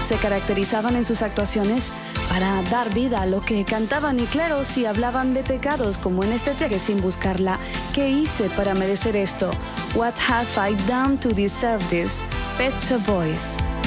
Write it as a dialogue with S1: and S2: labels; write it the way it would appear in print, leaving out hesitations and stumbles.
S1: Se caracterizaban en sus actuaciones para dar vida a lo que cantaban y claro, si hablaban de pecados como en este tema sin buscarla, ¿qué hice para merecer esto? What have I done to deserve this? Pet Shop Boys.